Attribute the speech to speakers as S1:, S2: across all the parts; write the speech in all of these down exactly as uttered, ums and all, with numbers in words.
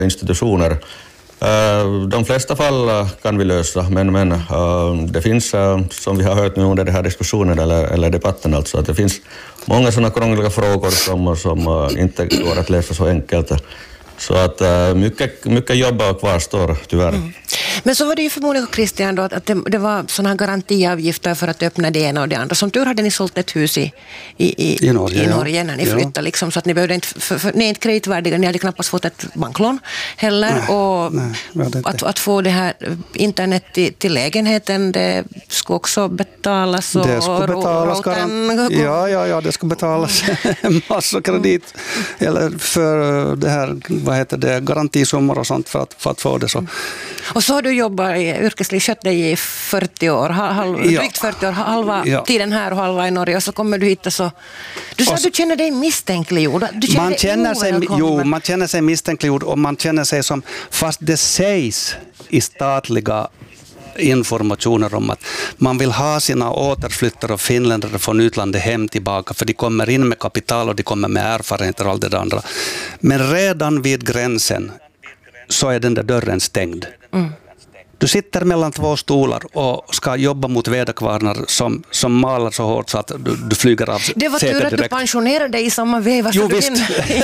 S1: institutioner. De flesta fall kan vi lösa, men, men det finns, som vi har hört nu under den här diskussionen eller, eller debatten, alltså, att det finns många sådana krångliga frågor som, som inte går att lösa så enkelt. Så att mycket, mycket jobb kvarstår tyvärr. Mm.
S2: Men så var det ju förmodligen, Christian, då, att det, det var sådana garantiavgifter för att öppna det ena och det andra. Som tur hade ni sålt ett hus i, i, i,
S3: I, Norge,
S2: i Norge när ni
S3: ja.
S2: flyttade. Liksom, så att ni, behövde inte, för, för, ni är inte kreditvärdiga, ni hade knappast fått ett banklån heller.
S3: Nej,
S2: och
S3: nej,
S2: att, att få det här internet till, till lägenheten, det ska också betalas. Och,
S3: det ska betalas.
S2: Roten,
S3: ja, ja, ja, det ska betalas en massa kredit. Eller för det här, vad heter det, garantisummor och sånt för att, för att få det så.
S2: Mm. Och så har du jobbat i yrkesliv, skött dig i fyrtio år, halv,
S3: ja.
S2: drygt fyrtio år, halva
S3: ja.
S2: tiden här och halva i Norge, och så kommer du hit och så... Du sa att du känner dig misstänkliggjord. Du känner
S3: man,
S2: dig
S3: känner sig, jo, man känner sig misstänkliggjord och man känner sig som, fast det sägs i statliga informationer om att man vill ha sina återflyttare och finländare från utlandet hem tillbaka, för de kommer in med kapital och de kommer med erfarenheter och allt det andra. Men redan vid gränsen så är den där dörren stängd. Mm. Du sitter mellan två stolar och ska jobba mot väderkvarnar som, som malar så hårt så att du, du flyger av.
S2: Det var tur att du pensionerade dig i samma veva.
S3: Jo, visst.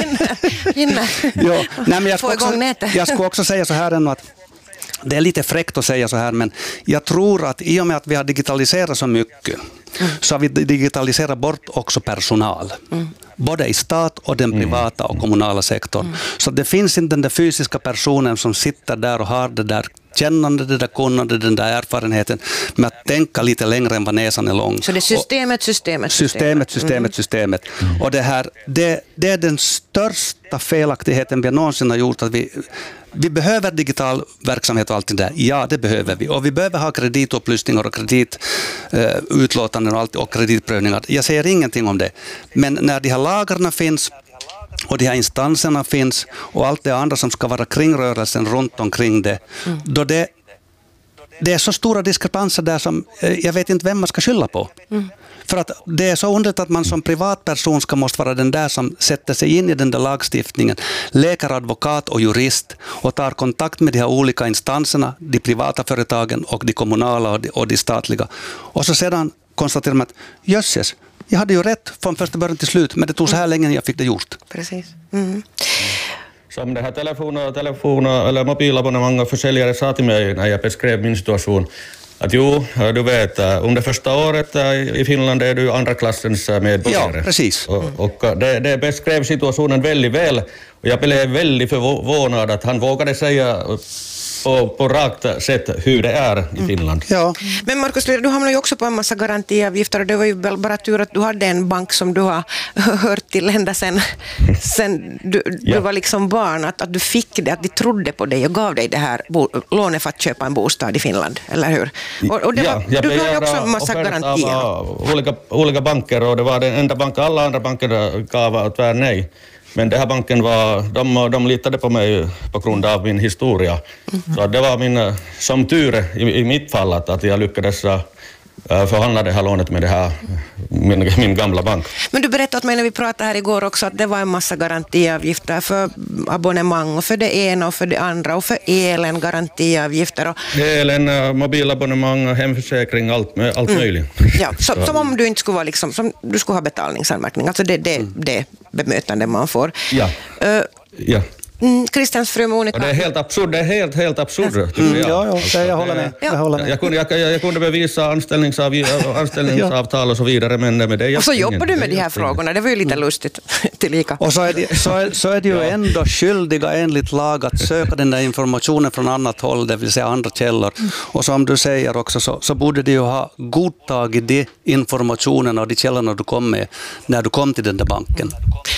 S3: ja, nej, men jag, ska också, jag ska också säga så här ännu att det är lite fräckt att säga så här, men jag tror att i och med att vi har digitaliserat så mycket mm. så har vi digitaliserat bort också personal. Mm. Både i stat och den privata och kommunala sektorn. Mm. Så det finns inte den där fysiska personen som sitter där och har det där kännande, det där kunnande, den där erfarenheten med att tänka lite längre än vad näsan är lång.
S2: Så det är systemet, systemet,
S3: systemet. Systemet, systemet, mm. systemet. Mm. Och det här, det, det är den största felaktigheten vi någonsin har gjort, att vi Vi behöver digital verksamhet och allt det där. Ja, det behöver vi. Och vi behöver ha kreditupplysningar och kreditutlåtanden och, allt, och kreditprövningar. Jag säger ingenting om det. Men när de här lagarna finns och de här instanserna finns och allt det andra som ska vara kringrörelsen runt omkring det, mm. då det, det är så stora diskrepanser där som jag vet inte vem man ska skylla på. Mm. För att det är så underligt att man som privatperson ska måste vara den där som sätter sig in i den där lagstiftningen, läkare, advokat och jurist och tar kontakt med de här olika instanserna, de privata företagen och de kommunala och de, och de statliga. Och så sedan konstaterar man att jösses, jag hade ju rätt från första början till slut, men det tog så här länge jag fick det gjort.
S2: Precis. Mm.
S1: Som det här telefon, telefon eller mobilabonnemang och försäljare sa till mig när jag beskrev min situation, att jo, du vet, under första året i Finland är du andra klassens medborgare.
S3: Ja, precis.
S1: Och, och det, det beskrev situationen väldigt väl. Och jag blev väldigt förvånad att han vågade säga på, på rakt sätt hur det är i Finland.
S3: Mm. Ja.
S2: Men Markus, du hamnar ju också på en massa garantiavgifter, och det var ju bara tur att du hade en bank som du har hört till ända sen, sen du, ja. du var liksom barn, att, att du fick det, att de trodde på dig och gav dig det här bo, lånet för att köpa en bostad i Finland, eller hur? Och, och det
S1: ja,
S2: var, du har ju också en massa garantier.
S1: Av olika, olika banker, och det var den enda banken, alla andra banker gav tvär nej. Men den här banken var, de, de litade på mig på grund av min historia. Mm. Så det var min, som tur i, i mitt fall att, att jag lyckades uh, förhandla det här lånet med det här, min, min gamla bank.
S2: Men du berättade åt mig när vi pratade här igår också att det var en massa garantiavgifter för abonnemang och för det ena och för det andra och för elen garantiavgifter. Och...
S1: Elen, uh, mobilabonnemang, hemförsäkring, allt, allt mm. möjligt.
S2: Ja, så, så. Som om du inte skulle vara liksom, som du skulle ha betalningsanmärkning. Alltså det, det, mm. det bemötande man får.
S1: Ja, uh, ja.
S2: Mm, Christians fru Monica.
S1: Och det är helt absurd, det är helt, helt absurd.
S3: Mm, jag. Ja, ja, så jag håller med.
S2: Ja.
S3: Jag, håller med.
S1: Jag, kunde, jag, jag kunde bevisa anställningsav, anställningsavtal och så vidare, men med det...
S2: Och så jobbar du med de här frågorna, det var ju lite mm. lustigt tillika.
S3: Och så är det, så är, så är det ju ja. ändå skyldiga enligt lag att söka den där informationen från annat håll, det vill säga andra källor. Mm. Och som du säger också, så, så borde du ju ha godtagit de informationen och de källorna du kom med när du kom till den där banken.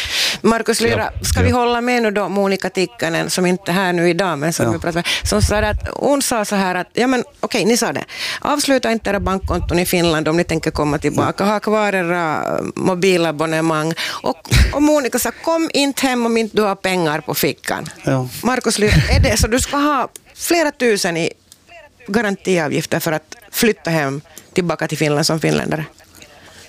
S2: Markus Lyra, ska vi hålla med nu då Monica Tikkanen, som inte är här nu idag, men som ja. vi pratar med, som sa att hon sa så här att, ja men okej, ni sa det, avsluta inte era bankkonton i Finland om ni tänker komma tillbaka, ha kvar era mobilabonnemang, och, och Monica sa, kom inte hem om inte du har pengar på fickan. Ja. Markus Lyra, är det så du ska ha flera tusen i garantiavgifter för att flytta hem tillbaka till Finland som finländare?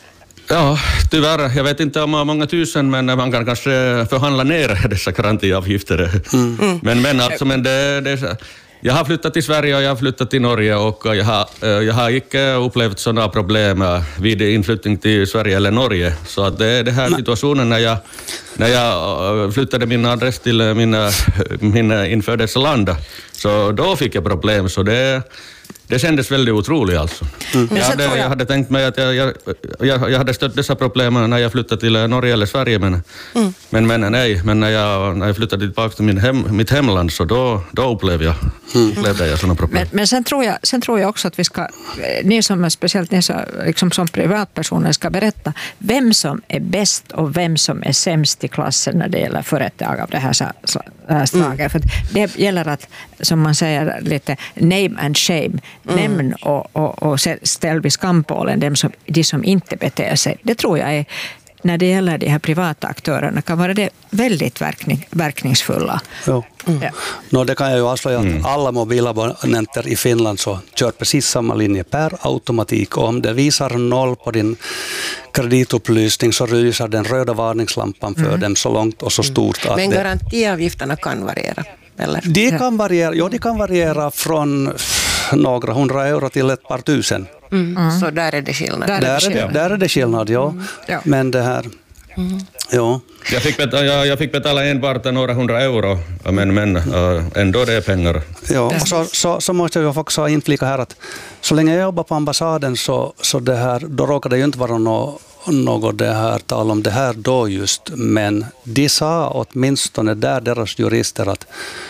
S1: Ja, tyvärr. Jag vet inte om många tusen, men man kan kanske förhandla ner dessa garantiavgifter. Mm. Mm. Men, men, alltså, men det, det, jag har flyttat till Sverige och jag har flyttat till Norge och jag har, jag har inte upplevt sådana problem vid inflyttning till Sverige eller Norge. Så att det är den här situationen när jag, när jag flyttade min adress till min, min infödelseland, så då fick jag problem. Så det Det kändes väldigt otroligt alltså. Mm. Jag, hade, jag hade tänkt mig att jag, jag, jag, jag hade stött dessa problem när jag flyttade till Norge eller Sverige, men, mm. men, men nej, men när jag, när jag flyttade tillbaka till min hem, mitt hemland, så då, då upplevde jag, mm. upplevde jag sådana problem.
S4: Men, men sen, tror jag, sen tror jag också att vi ska, ni som speciellt ni som, liksom som privatpersoner ska berätta vem som är bäst och vem som är sämst i klassen när det gäller företag av det här slaget. Mm. För det gäller att, som man säger lite, name and shame. Mm. Nämn och, och, och ställ vid skampålen de som, de som inte beter sig. Det tror jag är, när det gäller de här privata aktörerna, kan vara det väldigt verkning, verkningsfulla.
S3: Jo. Mm. Ja. No, det kan jag ju avslöja att mm. alla mobilabonnenter i Finland så kör precis samma linje per automatik. Och om det visar noll på din kreditupplysning så ryser den röda varningslampan för mm. dem så långt och så stort. Att
S2: Men garantiavgifterna kan variera? Eller?
S3: De kan variera, ja, de kan variera från några hundra euro till ett par tusen.
S2: Mm. Mm. Så där är det skillnad.
S3: Där, där, är, det, där är det skillnad, ja. Mm. ja. Men det här, mm. ja.
S1: Jag fick betala, jag, jag fick betala enbart några hundra euro, men, men uh, ändå det är pengar.
S3: Ja, och så, så, så måste jag också inflika här att så länge jag jobbar på ambassaden så, så det här, då råkar det ju inte vara något något det här tal om det här då just, men de sa åtminstone där deras jurister att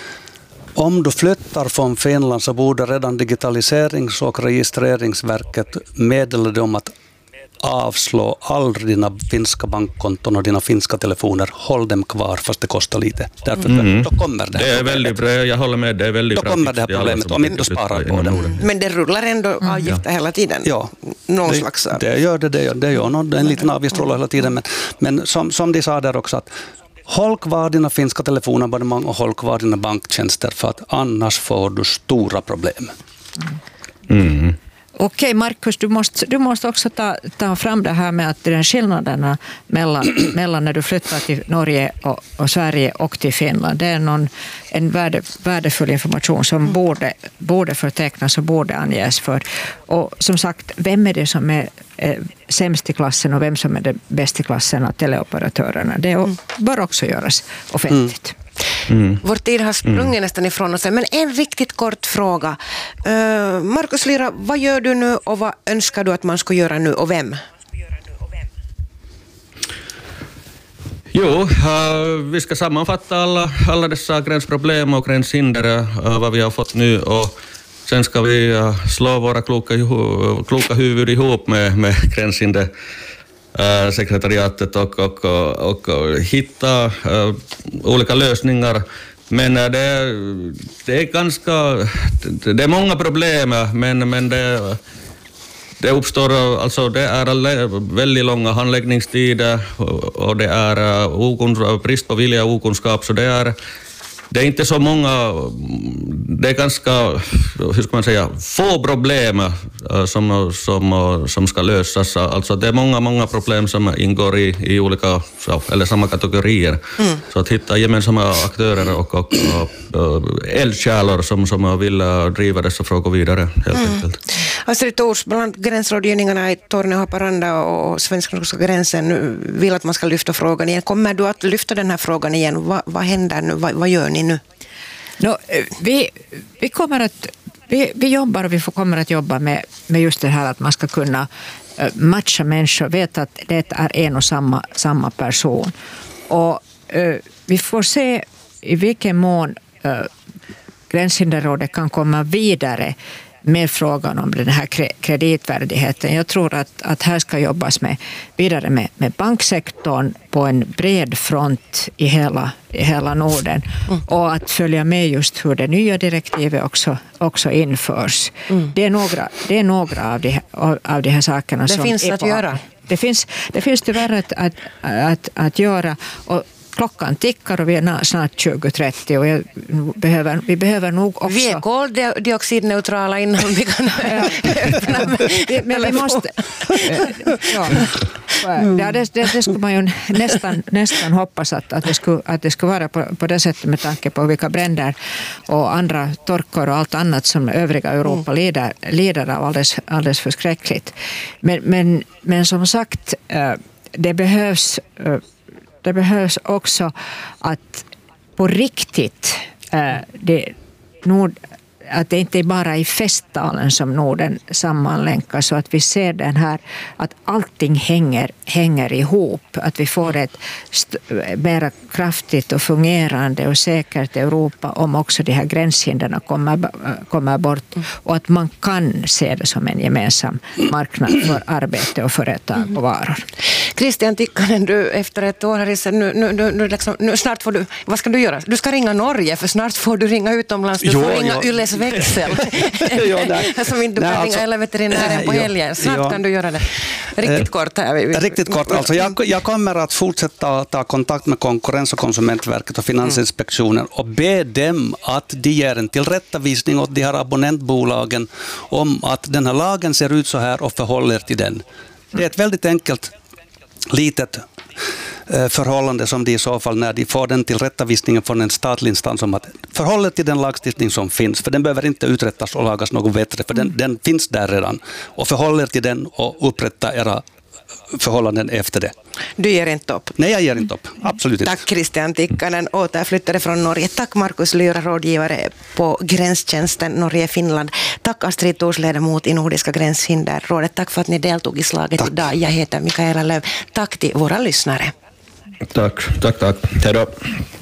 S3: om du flyttar från Finland så borde redan digitaliserings- och registreringsverket meddela dem att avslå aldrig dina finska bankkonton och dina finska telefoner. Håll dem kvar fast det kostar lite. Därför mm. då kommer det.
S1: Det är väldigt bra, jag håller med, det är väldigt
S3: då bra. Då kommer det här problemet om inte du sparar på dem.
S2: Men det rullar ändå avgifter mm. hela tiden?
S3: Ja,
S2: någon
S3: det,
S2: slags
S3: det gör det. Det gör, det gör någon, en liten avgift rullar hela tiden. Men, men som, som de sa där också att håll kvar dina finska telefonabonnemang och håll kvar dina banktjänster för att annars får du stora problem.
S4: Mm. Okej, Markus, du måste, du måste också ta, ta fram det här med att den skillnaderna mellan, mellan när du flyttar till Norge och, och Sverige och till Finland. Det är någon, en värde, värdefull information som borde, borde förtecknas och borde anges för. Och som sagt, vem är det som är eh, sämst i klassen och vem som är det bäst i klassen av teleoperatörerna? Det är, bör också göras offentligt. Mm.
S2: Mm. Vår tid har sprungit mm. nästan ifrån oss, men en riktigt kort fråga. Uh, Markus Lyra, vad gör du nu och vad önskar du att man ska göra nu och vem?
S1: Jo, uh, vi ska sammanfatta alla, alla dessa gränsproblem och gränshinder, uh, vad vi har fått nu, och sen ska vi uh, slå våra kloka, uh, kloka huvud ihop med, med gränshinder. Uh, sekretariatet och, och, och, och hitta uh, olika lösningar. Men uh, det, det är ganska, det, det är många problem, men, men det, det uppstår, alltså det är väldigt långa handläggningstider och, och det är uh, okun, brist på vilja och okunskap, så det är Det är inte så många, det är ganska, hur ska man säga, få problem som, som, som ska lösas. Alltså det är många, många problem som ingår i, i olika, eller samma kategorier. Mm. Så att hitta gemensamma aktörer och, och, och eldsjälar som, som vill driva dessa frågor vidare, helt mm. enkelt.
S2: Astrid Thors, bland gränsrådgivningarna i Torneå, Haparanda och svensk-norska gränsen vill att man ska lyfta frågan igen. Kommer du att lyfta den här frågan igen? Va, vad händer nu? Va, vad gör ni nu?
S4: No, vi, vi kommer att vi, vi jobbar och vi får, kommer att jobba med, med just det här att man ska kunna uh, matcha människor, veta att det är en och samma, samma person. Och uh, vi får se i vilken mån uh, Gränshinderrådet kan komma vidare med frågan om den här kreditvärdigheten. Jag tror att, att här ska jobbas med, vidare med, med banksektorn på en bred front i hela, i hela Norden. Mm. Och att följa med just hur det nya direktivet också, också införs. Mm. Det är några, det är några av, de, av de här sakerna
S2: det
S4: som
S2: finns
S4: är
S2: att
S4: på,
S2: göra.
S4: Det finns, det finns tyvärr att, att, att, att göra. Och klockan tickar och vi är snart tjugo trettio och jag behöver, vi behöver nog också...
S2: Vi är koldioxidneutrala innan vi kan öppna med
S4: men vi måste... ja. Ja, det, det, det skulle man ju nästan, nästan hoppas att, att, det skulle, att det skulle vara på, på det sättet med tanke på vilka bränder och andra torkor och allt annat som övriga Europa mm. lider, lider av alldeles, alldeles förskräckligt. Men, men, men som sagt, det behövs, det behövs också att på riktigt det, Nord, att det inte är bara i festtalen som Norden sammanlänkas, så att vi ser den här, att allting hänger, hänger ihop, att vi får ett st- mer kraftigt och fungerande och säkert Europa om också de här gränshindren kommer, kommer bort och att man kan se det som en gemensam marknad för arbete och företag och varor.
S2: Christian Tikkanen, du efter ett år här, nu, nu, nu, nu, liksom, nu snart får du, vad ska du göra? Du ska ringa Norge, för snart får du ringa utomlands, du jo, får ringa jo. Ylles växel. jo, som inte du kan ringa eller veterinären på helgen. Snart jo. kan du göra det. Riktigt eh, kort här.
S3: Riktigt kort, alltså jag, jag kommer att fortsätta ta kontakt med Konkurrens- och konsumentverket och Finansinspektionen och be dem att de ger en tillrättavisning åt de här abonnentbolagen om att den här lagen ser ut så här och förhåller till den. Det är ett väldigt enkelt litet förhållande som de i så fall, när de får den tillrättavisningen från en statlig instans om att förhållet till den lagstiftning som finns, för den behöver inte uträttas och lagas något bättre, för den, den finns där redan, och förhåller till den och upprätta era förhållanden efter det.
S2: Du ger inte upp?
S3: Nej, jag ger inte upp. Absolut inte.
S2: Tack Christian Tikkanen, återflyttare från Norge. Tack Markus Lyra, rådgivare på Gränstjänsten Norge-Finland. Tack Astrid Thors, ledamot i Nordiska gränshinderrådet. Tack för att ni deltog i slaget tack. idag. Jag heter Mikaela Löv. Tack till våra lyssnare.
S1: Tack, tack, tack. Hej då.